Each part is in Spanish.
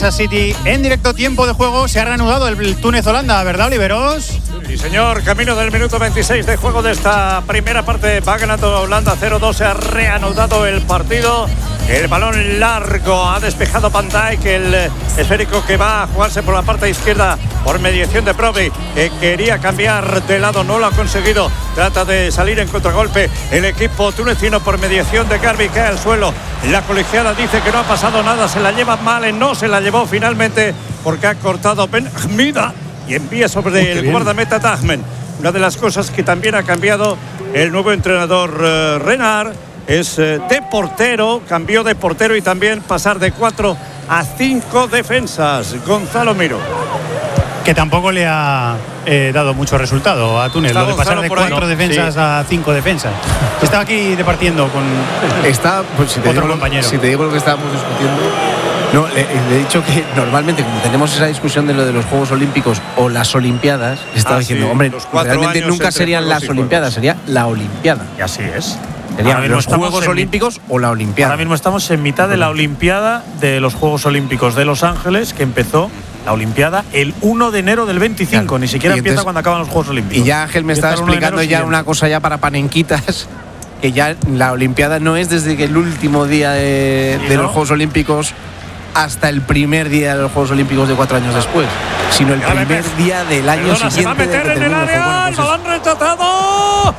City en directo, tiempo de juego, se ha reanudado el Túnez-Holanda, ¿verdad, Oliveros? Sí, señor, camino del minuto 26 de juego de esta primera parte, va ganando Holanda 0-2, se ha reanudado el partido, el balón largo, ha despejado Van Dijk, el esférico que va a jugarse por la parte izquierda por mediación de Provi, que quería cambiar de lado, no lo ha conseguido, trata de salir en contragolpe el equipo tunecino por mediación de Garbi, cae al suelo, la colegiada dice que no ha pasado nada, se la lleva Malen, no se la llevó finalmente porque ha cortado Ben Ahmida y envía sobre el guardameta Dahmen. Una de las cosas que también ha cambiado el nuevo entrenador Renard es de portero, cambió de portero y también pasar de 4 a 5 defensas. Gonzalo Miro. Que tampoco le ha dado mucho resultado a Túnez, lo de pasar de 4 defensas a 5 defensas. Estaba aquí departiendo con pues, otro compañero. Si te digo lo que estábamos discutiendo, no, le he dicho que normalmente, como tenemos esa discusión de lo de los Juegos Olímpicos o las Olimpiadas, estaba diciendo, hombre, realmente nunca serían las Olimpiadas, sería la Olimpiada. Y así es. Serían los Juegos Olímpicos o la Olimpiada. Ahora mismo estamos en mitad de la Olimpiada de los Juegos Olímpicos de Los Ángeles, que empezó la Olimpiada el 1 de enero del 25, claro. Ni siquiera empieza cuando acaban los Juegos Olímpicos. Y ya Ángel me estaba explicando ya una cosa ya para panenquitas, que ya la Olimpiada no es desde que el último día de los Juegos Olímpicos hasta el primer día de los Juegos Olímpicos de 4 años después, sino el primer día del año siguiente. Se va a meter en el área, el balón rechazado,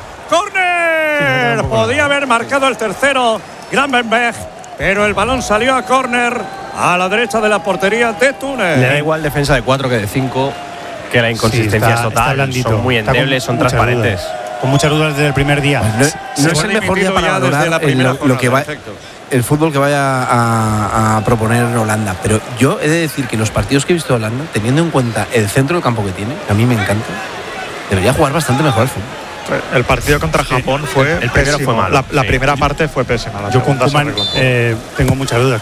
córner. Sí, podía haber marcado el tercero Gravenberch, pero el balón salió a córner a la derecha de la portería de Túnez. Le da igual defensa de 4 que de 5, que la inconsistencia es total. Son muy endebles, son transparentes. Con muchas dudas desde el primer día. No es el mejor día para valorar lo que va, el fútbol que vaya a proponer Holanda, pero yo he de decir que los partidos que he visto de Holanda, teniendo en cuenta el centro del campo que tiene, que a mí me encanta, debería jugar bastante mejor al fútbol. El partido contra Japón fue el primero fue malo. La primera parte fue pésima. Yo con Koeman tengo muchas dudas.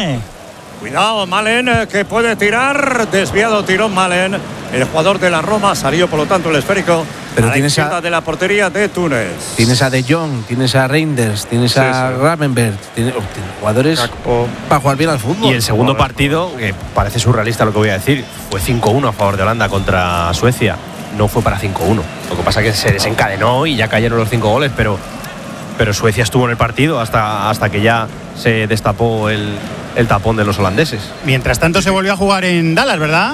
Cuidado, Malen, que puede tirar. Desviado, tiró Malen. El jugador de la Roma salió, por lo tanto, el esférico. Pero a tienes la izquierda de la portería de Túnez. Tienes a De Jong, tienes a Reinders, tienes a Gravenberch, tienes jugadores para jugar bien al fútbol. Y el segundo partido, que parece surrealista lo que voy a decir, fue 5-1 a favor de Holanda contra Suecia. No fue para 5-1. Lo que pasa es que se desencadenó y ya cayeron los 5 goles, pero Suecia estuvo en el partido hasta que ya se destapó el tapón de los holandeses. Mientras tanto se volvió a jugar en Dallas, ¿verdad?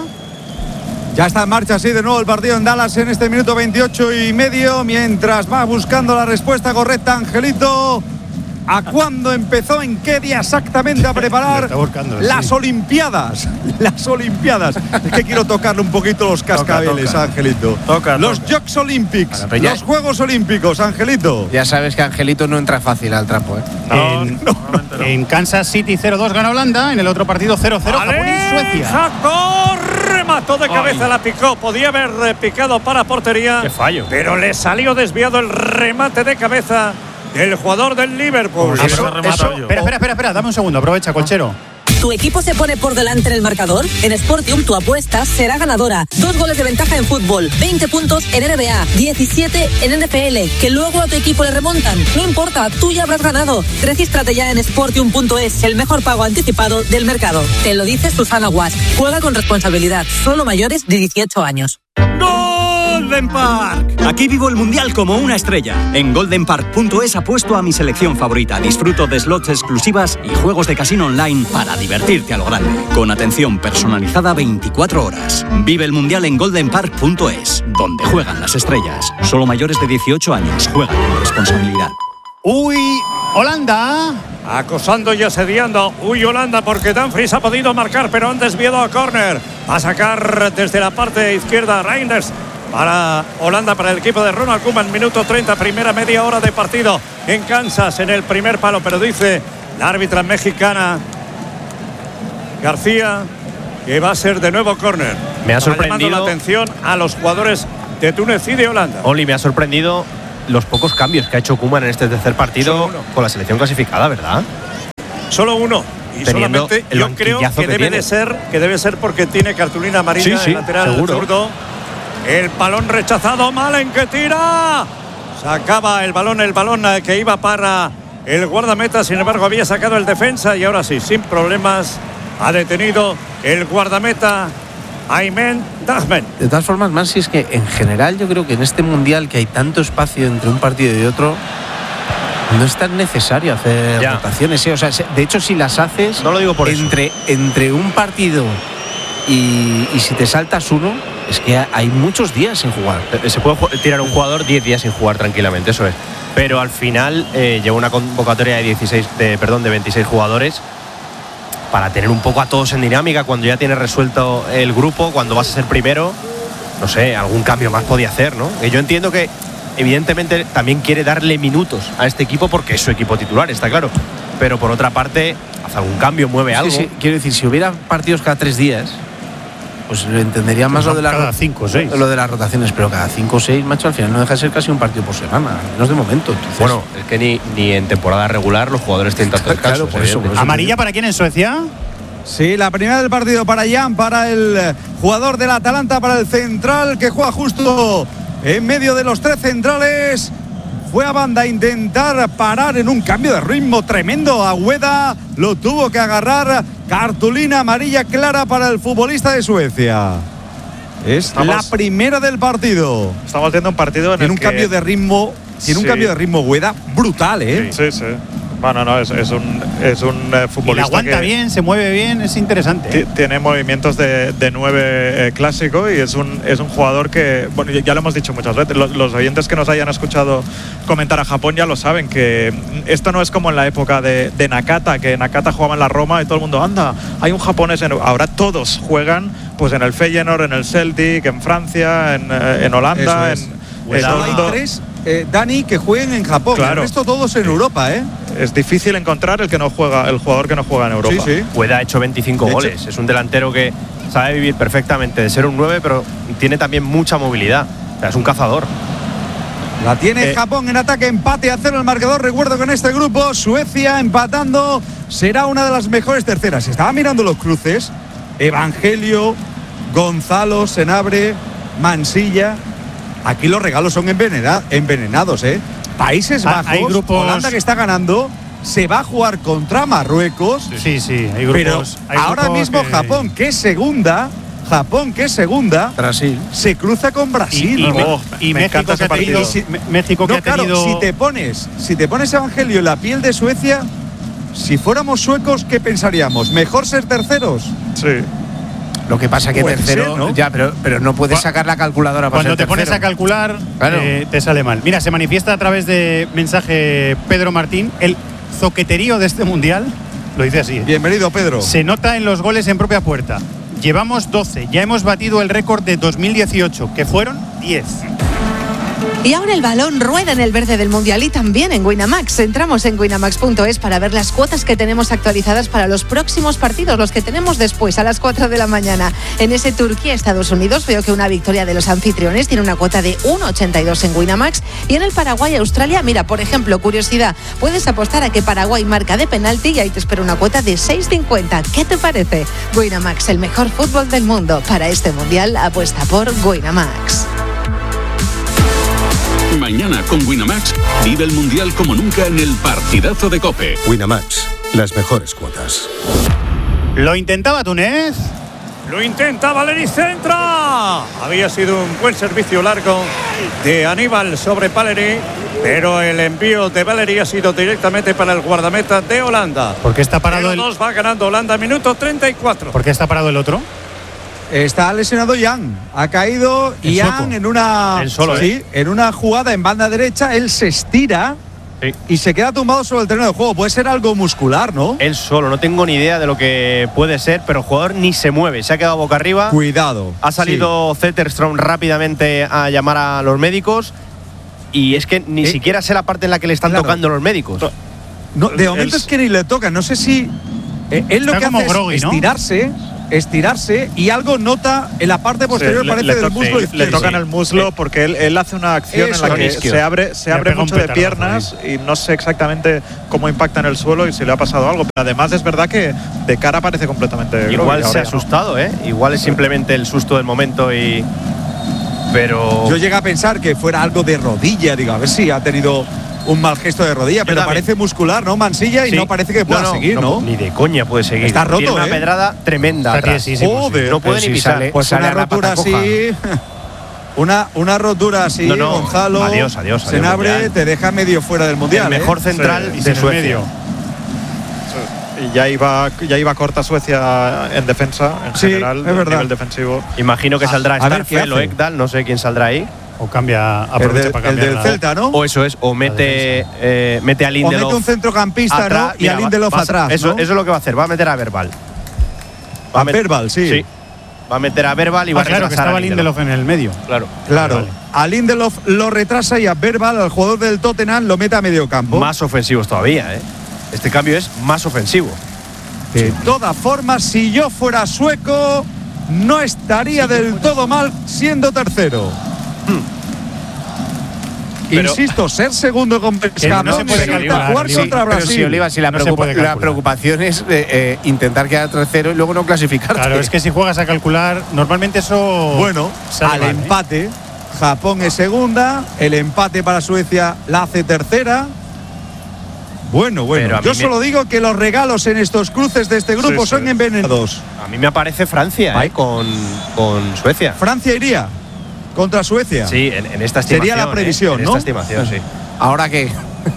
Ya está en marcha así de nuevo el partido en Dallas en este minuto 28:30, mientras va buscando la respuesta correcta Angelito. ¿A cuándo empezó, en qué día exactamente a preparar las Olimpiadas? Las Olimpiadas. Es que quiero tocarle un poquito los cascabeles, Angelito. Los Jocs Olympics, los Juegos Olímpicos, Angelito. Ya sabes que Angelito no entra fácil al trapo, ¿eh? En Kansas City 0-2 gana Holanda, en el otro partido 0-0 Japón y Suecia. Sacó, remató de cabeza, la picó. Podía haber picado para portería. Qué fallo. Pero le salió desviado el remate de cabeza del jugador del Liverpool. Espera, dame un segundo, aprovecha, Colchero. ¿Tu equipo se pone por delante en el marcador? En Sportium tu apuesta será ganadora. 2 goles de ventaja en fútbol, 20 puntos en NBA, 17 en NFL, que luego a tu equipo le remontan. No importa, tú ya habrás ganado. Regístrate ya en Sportium.es, el mejor pago anticipado del mercado. Te lo dice Susana Guas. Juega con responsabilidad, solo mayores de 18 años. Golden Park. Aquí vivo el mundial como una estrella. En goldenpark.es apuesto a mi selección favorita. Disfruto de slots exclusivas y juegos de casino online para divertirte a lo grande. Con atención personalizada 24 horas. Vive el mundial en goldenpark.es, donde juegan las estrellas. Solo mayores de 18 años. Juega con responsabilidad. Uy, Holanda. Acosando y asediando. Holanda, porque Dumfries ha podido marcar, pero han desviado a córner. Va a sacar desde la parte izquierda Reinders. Para Holanda, para el equipo de Ronald Koeman, minuto 30, primera media hora de partido en Kansas, en el primer palo, pero dice la árbitra mexicana García que va a ser de nuevo córner. Me ha sorprendido la atención a los jugadores de Túnez y de Holanda. Oli, me ha sorprendido los pocos cambios que ha hecho Koeman en este tercer partido con la selección clasificada, ¿verdad? Solo uno. Y solamente yo creo que debe ser porque tiene cartulina amarilla en lateral zurdo. El balón rechazado, Malen que tira. Sacaba el balón que iba para el guardameta. Sin embargo, había sacado el defensa y ahora sí, sin problemas, ha detenido el guardameta Aymen Dahmed. De todas formas, más si es que en general yo creo que en este mundial que hay tanto espacio entre un partido y otro, no es tan necesario hacer rotaciones. O sea, de hecho, si las haces, no lo digo por entre un partido y si te saltas uno, es que hay muchos días sin jugar. Se puede tirar un jugador 10 días sin jugar tranquilamente, eso es. Pero al final lleva una convocatoria de 26 jugadores para tener un poco a todos en dinámica cuando ya tienes resuelto el grupo, cuando vas a ser primero. No sé, algún cambio más podía hacer, ¿no? Y yo entiendo que evidentemente también quiere darle minutos a este equipo porque es su equipo titular, está claro. Pero por otra parte, hace algún cambio, mueve algo. Sí, quiero decir, si hubiera partidos cada 3 días, pues lo entendería más lo de cada 5 o 6. Lo de las rotaciones, pero cada 5 o 6, macho, al final no deja de ser casi un partido por semana, al menos de momento. Entonces, bueno, es que ni en temporada regular los jugadores tienen tanto descanso. Claro, por eso. ¿Amarilla para quién en Suecia? Sí, la primera del partido para Jan, para el jugador del Atalanta, para el central que juega justo en medio de los 3 centrales. Fue a banda a intentar parar en un cambio de ritmo tremendo. Agüeda lo tuvo que agarrar. Cartulina amarilla clara para el futbolista de Suecia. Es la primera del partido. Estamos viendo un partido en tiene el un cambio de ritmo. Tiene un cambio de ritmo Agüeda brutal, ¿eh? Sí. Bueno, es un futbolista. Y la aguanta bien, se mueve bien, es interesante. Tiene movimientos de 9 clásico y es un jugador que, bueno, ya lo hemos dicho muchas veces, los oyentes que nos hayan escuchado comentar a Japón ya lo saben, que esto no es como en la época de Nakata, que Nakata jugaba en la Roma y todo el mundo, anda, hay un japonés. Ahora todos juegan pues en el Feyenoord, en el Celtic, en Francia, en Holanda. Hay 3, Dani, que jueguen en Japón. Claro. El resto todos en Europa, ¿eh? Es difícil encontrar el jugador que no juega en Europa. Sí. Hueda ha hecho 25 goles. Es un delantero que sabe vivir perfectamente de ser un 9, pero tiene también mucha movilidad. O sea, es un cazador. La tiene Japón en ataque, empate a 0 el marcador. Recuerdo que en este grupo Suecia empatando será una de las mejores terceras. Estaba mirando los cruces. Evangelio, Gonzalo, Senabre, Mansilla. Aquí los regalos son envenenados, ¿eh? Países Bajos, hay grupos, Holanda que está ganando, se va a jugar contra Marruecos. Sí, hay grupos. Pero ahora mismo Japón, que es segunda, Brasil se cruza con Brasil. Y México que ha tenido. México que ha tenido. Si te pones Evangelio en la piel de Suecia, si fuéramos suecos, ¿qué pensaríamos? ¿Mejor ser terceros? Sí. Lo que pasa que tercero, ser, ¿no? Ya, pero no puedes sacar la calculadora para cuando ser te pones tercero. a calcular, claro. Te sale mal. Mira, se manifiesta a través de mensaje Pedro Martín el zoqueterío de este mundial. Lo dice así. Bienvenido, Pedro. Se nota en los goles en propia puerta. Llevamos 12. Ya hemos batido el récord de 2018, que fueron 10. Y ahora el balón rueda en el verde del Mundial y también en Winamax. Entramos en winamax.es para ver las cuotas que tenemos actualizadas para los próximos partidos, los que tenemos después a las 4 de la mañana. En ese Turquía-Estados Unidos veo que una victoria de los anfitriones tiene una cuota de 1,82 en Winamax. Y en el Paraguay-Australia, mira, por ejemplo, curiosidad, puedes apostar a que Paraguay marca de penalti y ahí te espera una cuota de 6,50. ¿Qué te parece? Winamax, el mejor fútbol del mundo. Para este Mundial, apuesta por Winamax. Mañana con Winamax vive el Mundial como nunca en el partidazo de COPE. Winamax, las mejores cuotas. Lo intentaba Túnez. Lo intenta Valeri, centra. Había sido un buen servicio largo de Aníbal sobre Valeri, pero el envío de Valeri ha sido directamente para el guardameta de Holanda. ¿Por qué está parado el...? Va ganando Holanda, minuto 34. ¿Por qué está parado el otro? Está lesionado Jan. Ha caído Jan en una en una jugada en banda derecha. Él se estira y se queda tumbado sobre el terreno de juego. Puede ser algo muscular, ¿no? Él solo, no tengo ni idea de lo que puede ser, pero el jugador ni se mueve. Se ha quedado boca arriba. Cuidado. Ha salido Zetterström rápidamente a llamar a los médicos. Y es que ni siquiera sé la parte en la que le están tocando los médicos. No, de momento es que ni le tocan. No sé si él lo que hace groggy, es ¿no? estirarse y algo nota en la parte posterior, parece del muslo izquierdo. Le tocan el muslo porque él hace una acción en la que se abre mucho de piernas y no sé exactamente cómo impacta en el suelo y si le ha pasado algo. Pero además es verdad que de cara parece completamente igual groggy, se ha asustado, igual es simplemente el susto del momento pero yo llegué a pensar que fuera algo de rodilla, digo, a ver si ha tenido un mal gesto de rodilla, pero también. parece muscular, ¿no? Mansilla, y no parece que pueda seguir, ¿no? Ni de coña puede seguir. Está roto, Tiene una pedrada tremenda atrás. Joder, no puede ni pisar. Pues una rotura así. Una rotura así, Gonzalo. Adiós. Senabre te deja medio fuera del mundial. El mejor central de Suecia. Y ya iba corta Suecia en defensa, en general, es verdad. a nivel defensivo. Imagino que saldrá Starfel o Ekdal, no sé quién saldrá ahí. O cambia, aprovecha para cambiar. El del Celta, ¿no? O eso es, o mete a Lindelof. O mete un centrocampista, atrás, ¿no? Y a Lindelof atrás. Eso es lo que va a hacer, va a meter a Verbal. A Verbal, sí. Va a meter a Verbal y va a retrasar. Claro, que estaba Lindelof en el medio. Claro. Vale. A Lindelof lo retrasa y a Verbal, al jugador del Tottenham, lo mete a medio campo. Más ofensivos todavía, ¿eh? Este cambio es más ofensivo. De todas formas, si yo fuera sueco, no estaría del todo mal siendo tercero. Pero, insisto, ser segundo con Japón, no se puede calcular, jugar contra Brasil. Pero si, Oliva, si la preocupación es intentar quedar tercero y luego no clasificarte. Claro, es que si juegas a calcular, normalmente eso. Bueno, al empate, Japón es segunda, el empate para Suecia la hace tercera. Bueno, yo solo digo que los regalos en estos cruces de este grupo son envenenados. A mí me aparece Francia con Suecia. ¿Francia iría contra Suecia? Sí, en esta estimación. Sería la previsión, en ¿no? esta estimación, sí. ¿Ahora qué?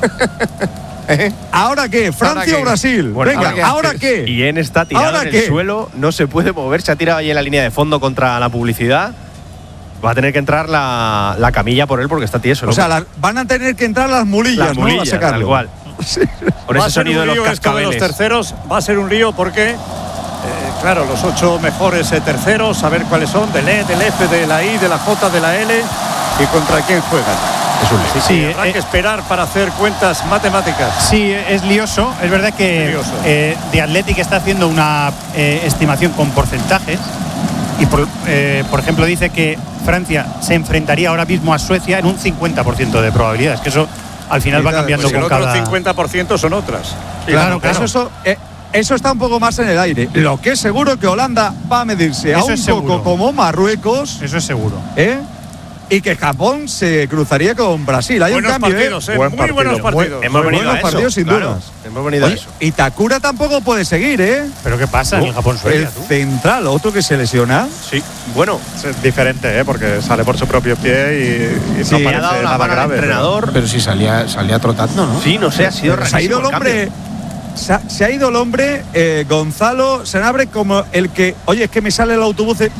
¿Ahora qué? ¿Francia o Brasil? Bueno, venga, ¿ahora qué? Ian está tirado en el suelo, no se puede mover, se ha tirado ahí en la línea de fondo contra la publicidad. Va a tener que entrar la camilla por él porque está tieso. O sea, van a tener que entrar las mulillas, ¿no? A sacarlo. Tal cual. Sí. Con ese sonido de los cascabeles. Los terceros va a ser un lío porque, claro, los 8 mejores terceros, saber cuáles son, del E, del F, de la I, de la J, de la L y contra quién juegan. Es un lío. Sí, habrá que esperar para hacer cuentas matemáticas. Sí, es lioso. Es verdad que The Athletic está haciendo una estimación con porcentajes y, por ejemplo, dice que Francia se enfrentaría ahora mismo a Suecia en un 50% de probabilidades, que eso al final va cambiando con cada… El otro 50% son otras. Claro. Eso está un poco más en el aire. Lo que es seguro que Holanda va a medirse a un poco como Marruecos. Eso es seguro. Y que Japón se cruzaría con Brasil. Hay buenos un cambio, partidos, muy buenos partidos. Hemos venido buenos partidos, sin dudas. Hemos venido a eso. Y Takura tampoco puede seguir, ¿eh? ¿Pero qué pasa en el Japón-Suecia? El central, otro que se lesiona. Sí, bueno. Es diferente, porque sale por su propio pie y no parece nada grave. Entrenador. Pero si salía trotando, ¿no? Sí, no sé, ha sido rarísimo. Se ha ido el hombre. Se ha ido el hombre, Gonzalo Senabre, como el que, oye, es que me sale el autobús. Sí.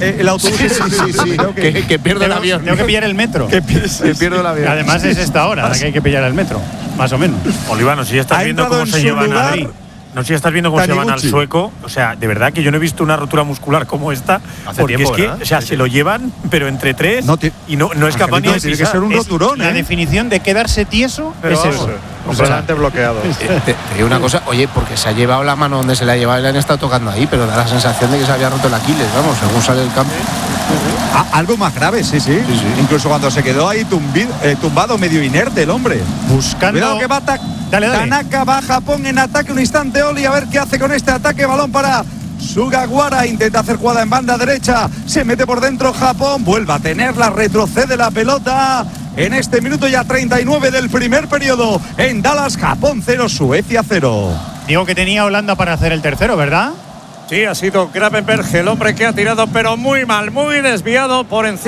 Que pierdo el avión. Tengo que pillar el metro. Que pierdo el avión. Además es esta hora la que hay que pillar el metro, más o menos. Olivano, si ya estás viendo cómo se llevan a Madrid. No sé si estás viendo cómo se llaman al sueco. O sea, de verdad que yo no he visto una rotura muscular como esta. Hace porque tiempo, es que, ¿verdad? o sea, se lo llevan, pero entre tres. Y no es capaz ni de tiene que ser un roturón. La definición de quedarse tieso es eso. Completamente bloqueado. Te digo una cosa, oye, porque se ha llevado la mano donde se la ha llevado y le han estado tocando ahí, pero da la sensación de que se había roto el Aquiles, vamos, según sale el campo. Algo más grave, sí. Incluso cuando se quedó ahí tumbado, medio inerte el hombre. Buscando. Cuidado que va Tanaka, va a Japón en ataque un instante. Oli, a ver qué hace con este ataque. Balón para Sugawara. Intenta hacer jugada en banda derecha. Se mete por dentro Japón. Vuelve a tenerla. Retrocede la pelota. En este minuto ya 39 del primer periodo. En Dallas, Japón 0, Suecia 0. Digo que tenía Holanda para hacer el tercero, ¿verdad? Sí, ha sido Gravenberg el hombre que ha tirado, pero muy mal, muy desviado por encima.